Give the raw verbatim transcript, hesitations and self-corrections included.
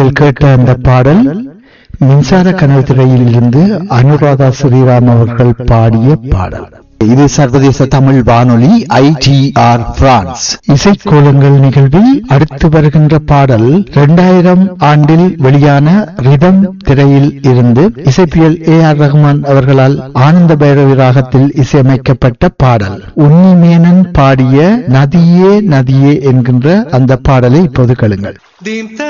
நீங்கள் கேட்ட அந்த பாடல் மின்சார கனவு திரையில் இருந்து அனுராதா ஸ்ரீராம் அவர்கள் பாடிய பாடல். இது சர்வதேச தமிழ் வானொலி ஐ டி ஆர் பிரான்ஸ். இசைக்கோலங்கள் நிகழ்வில் அடுத்து வருகின்ற பாடல் இரண்டாயிரம் ஆண்டில் வெளியான ரிதம் திரையில் இருந்து இசைப்பியல் ஏ ஆர் ரஹ்மான் அவர்களால் ஆனந்த பைரவி ராகத்தில் இசையமைக்கப்பட்ட பாடல். உன்னிமேனன் பாடிய நதியே நதியே என்கின்ற அந்த பாடலை இப்போது கேளுங்கள்.